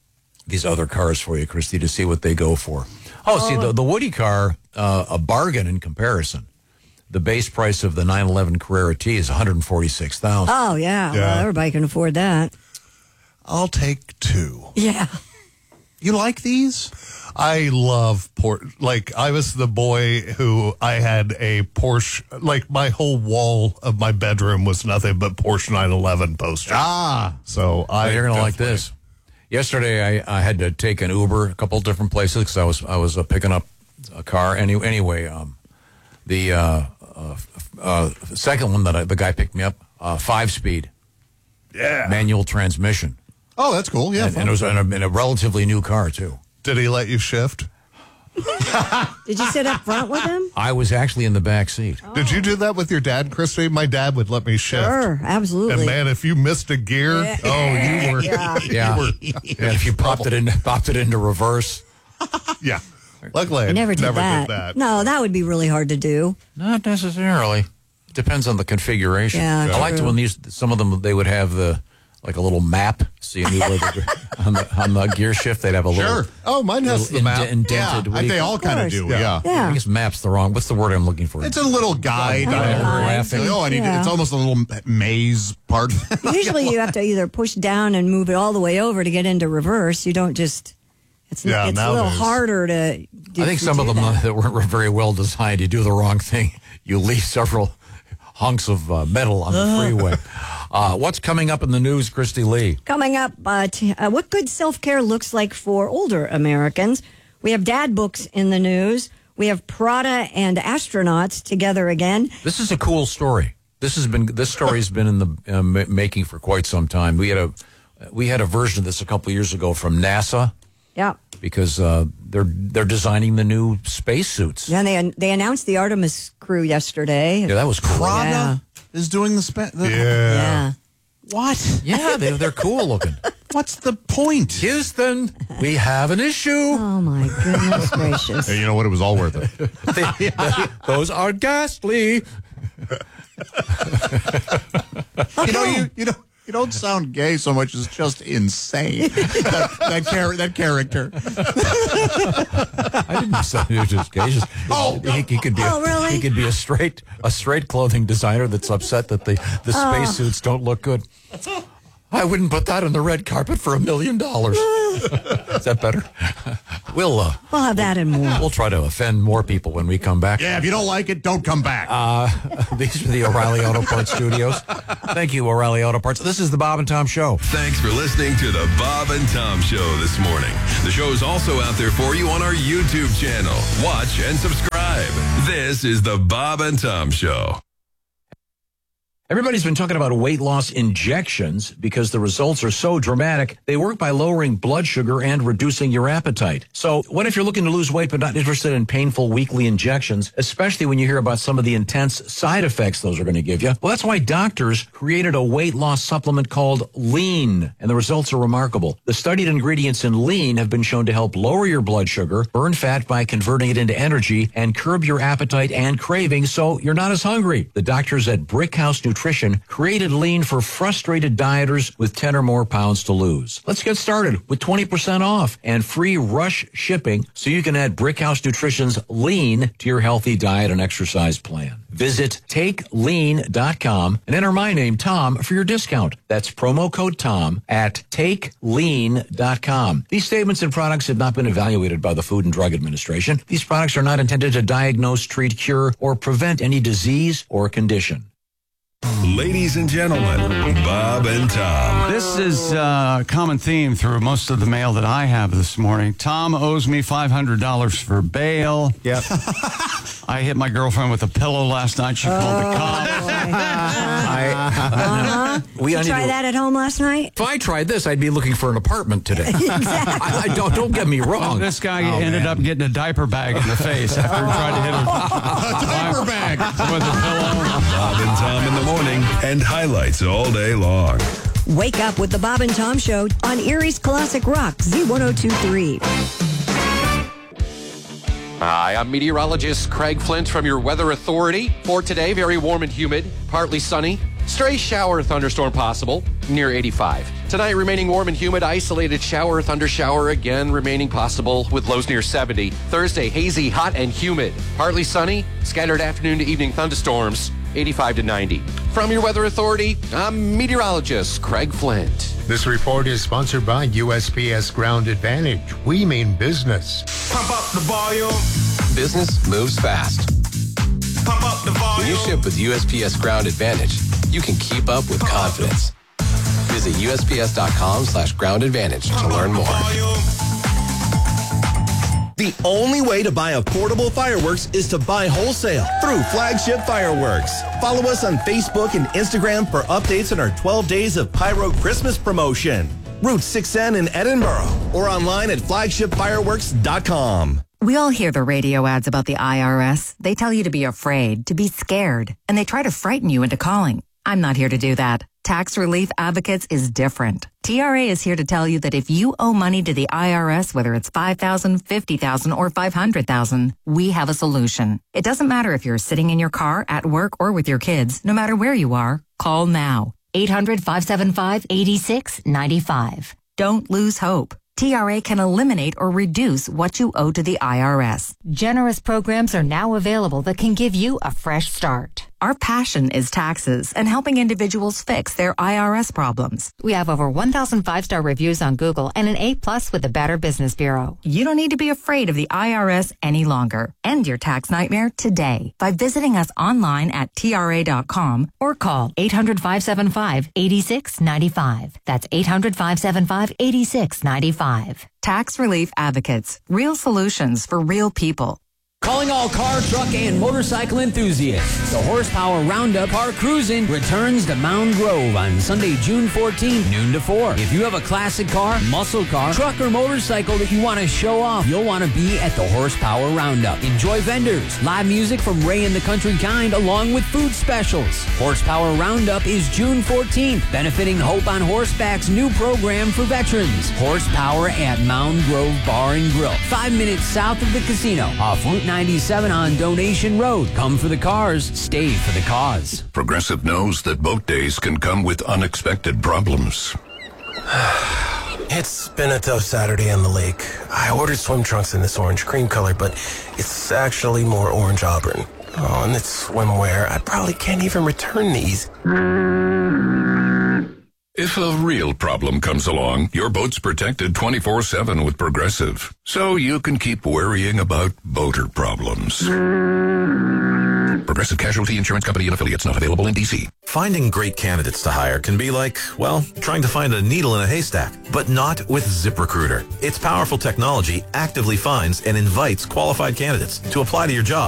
cars for you, Christy, to see what they go for. See the Woody car, a bargain in comparison. The base price of the 911 Carrera T is $146,000. Oh yeah, well everybody can afford that. I'll take two. Yeah. You like these? I love Porsche. Like, I was the boy who I had a Porsche. Like, my whole wall of my bedroom was nothing but Porsche 911 posters. So you're going to like this. Yesterday, I had to take an Uber a couple different places because I was picking up a car. Anyway, the second one the guy picked me up, 5-speed. Yeah. Manual transmission. Oh, that's cool. Yeah. And it was in a relatively new car, too. Did he let you shift? Did you sit up front with him? I was actually in the back seat. Oh. Did you do that with your dad, Christy? My dad would let me shift. Sure, absolutely. And man, if you missed a gear, you were. Yeah. If you popped it into reverse. Yeah. Luckily, I never did that. No, that would be really hard to do. Not necessarily. Depends on the configuration. Yeah, I liked when some of them, they would have a little map, so you knew where on the gear shift they'd have a little. Sure. Oh, mine has the map. Indented. Yeah, they all kind of do. Yeah. I guess map's the wrong. What's the word I'm looking for? It's a little guide. I need it's almost a little maze part. Usually, you have to either push down and move it all the way over to get into reverse. You don't just. It's a little harder to. I think some of them that weren't very well designed. You do the wrong thing. You leave several hunks of metal on the freeway. What's coming up in the news, Christy Lee? Coming up, what good self-care looks like for older Americans. We have dad books in the news. We have Prada and astronauts together again. This is a cool story. This story's been in the making for quite some time. We had a version of this a couple of years ago from NASA. Yeah. Because they're designing the new spacesuits. Yeah, they announced the Artemis crew yesterday. Yeah, that was cool. Prada is doing the Yeah. What? Yeah, they're cool looking. What's the point? Houston, we have an issue. Oh, my goodness gracious. Hey, you know what? It was all worth it. Those are ghastly. You don't sound gay so much as just insane. that character. I didn't say he was just gay. He could be. Really? He could be a straight clothing designer that's upset that the spacesuits don't look good. I wouldn't put that on the red carpet for $1 million. Is that better? We'll have that and more. We'll try to offend more people when we come back. Yeah, if you don't like it, don't come back. These are the O'Reilly Auto Parts studios. Thank you, O'Reilly Auto Parts. This is the Bob and Tom Show. Thanks for listening to the Bob and Tom Show this morning. The show is also out there for you on our YouTube channel. Watch and subscribe. This is the Bob and Tom Show. Everybody's been talking about weight loss injections because the results are so dramatic. They work by lowering blood sugar and reducing your appetite. So what if you're looking to lose weight but not interested in painful weekly injections, especially when you hear about some of the intense side effects those are going to give you? Well, that's why doctors created a weight loss supplement called Lean, and the results are remarkable. The studied ingredients in Lean have been shown to help lower your blood sugar, burn fat by converting it into energy, and curb your appetite and cravings so you're not as hungry. The doctors at Brickhouse Nutrition created Lean for frustrated dieters with 10 or more pounds to lose. Let's get started with 20% off and free rush shipping so you can add Brickhouse Nutrition's Lean to your healthy diet and exercise plan. Visit TakeLean.com and enter my name, Tom, for your discount. That's promo code Tom at TakeLean.com. These statements and products have not been evaluated by the Food and Drug Administration. These products are not intended to diagnose, treat, cure, or prevent any disease or condition. Ladies and gentlemen, Bob and Tom. This is a common theme through most of the mail that I have this morning. Tom owes me $500 for bail. Yep. I hit my girlfriend with a pillow last night. She called the cops. Did you try that at home last night? If I tried this, I'd be looking for an apartment today. Exactly. Don't get me wrong. This guy ended up getting a diaper bag in the face after he tried to hit her. A diaper bag with a pillow. Bob and Tom in the morning and highlights all day long. Wake up with the Bob and Tom Show on Erie's Classic Rock, Z1023. Hi, I'm meteorologist Craig Flint from your Weather Authority. For today, very warm and humid, partly sunny, stray shower thunderstorm possible, near 85. Tonight, remaining warm and humid, isolated shower, thundershower again remaining possible with lows near 70. Thursday, hazy, hot, and humid, partly sunny, scattered afternoon to evening thunderstorms, 85 to 90. From your Weather Authority, I'm meteorologist Craig Flint. This report is sponsored by USPS Ground Advantage. We mean business. Pump up the volume. Business moves fast. Pump up the volume. When you ship with USPS Ground Advantage, you can keep up with confidence. Visit USPS.com/Ground Advantage to learn more. The only way to buy affordable fireworks is to buy wholesale through Flagship Fireworks. Follow us on Facebook and Instagram for updates on our 12 Days of Pyro Christmas promotion. Route 6N in Edinburgh or online at flagshipfireworks.com. We all hear the radio ads about the IRS. They tell you to be afraid, to be scared, and they try to frighten you into calling. I'm not here to do that. Tax Relief Advocates is different. TRA is here to tell you that if you owe money to the IRS, whether it's $5,000, $50,000, or $500,000, we have a solution. It doesn't matter if you're sitting in your car, at work, or with your kids. No matter where you are, call now. 800-575-8695. Don't lose hope. TRA can eliminate or reduce what you owe to the IRS. Generous programs are now available that can give you a fresh start. Our passion is taxes and helping individuals fix their IRS problems. We have over 1,000 5-star reviews on Google and an A+ with the Better Business Bureau. You don't need to be afraid of the IRS any longer. End your tax nightmare today by visiting us online at TRA.com or call 800-575-8695. That's 800-575-8695. Tax Relief Advocates. Real solutions for real people. Calling all car, truck, and motorcycle enthusiasts. The Horsepower Roundup Car Cruising returns to Mound Grove on Sunday, June 14, noon to 4. If you have a classic car, muscle car, truck, or motorcycle that you want to show off, you'll want to be at the Horsepower Roundup. Enjoy vendors, live music from Ray and the Country Kind, along with food specials. Horsepower Roundup is June 14th, benefiting Hope on Horseback's new program for veterans. Horsepower at Mound Grove Bar and Grill, 5 minutes south of the casino, off Route 97 on Donation Road. Come for the cars, stay for the cause. Progressive knows that boat days can come with unexpected problems. It's been a tough Saturday on the lake. I ordered swim trunks in this orange cream color, but it's actually more orange auburn. Oh, and it's swimwear. I probably can't even return these. If a real problem comes along, your boat's protected 24/7 with Progressive, so you can keep worrying about boater problems. Progressive Casualty Insurance Company and affiliates, not available in D.C. Finding great candidates to hire can be like, well, trying to find a needle in a haystack, but not with ZipRecruiter. Its powerful technology actively finds and invites qualified candidates to apply to your job.